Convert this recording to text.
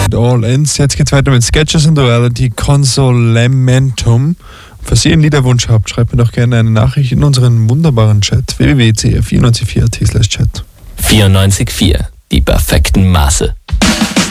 It All Ends. Jetzt geht's weiter mit Sketches in Duality Consolementum. Falls ihr einen Liederwunsch habt, schreibt mir doch gerne eine Nachricht in unseren wunderbaren Chat www.cr944.at/chat. 94.4, die perfekten Maße.